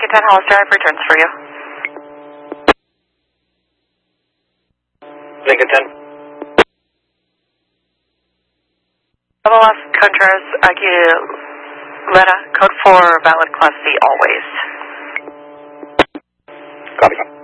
Lincoln 10 Hollis Drive returns for you. Lincoln 10. Bravo Los Contras, Aguilera, code 4, valid Class C always. Copy.